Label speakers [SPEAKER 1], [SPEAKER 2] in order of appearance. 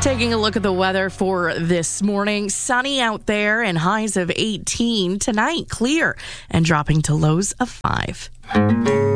[SPEAKER 1] Taking a look at the weather for this morning. Sunny out there and highs of 18. Tonight, clear and dropping to lows of 5.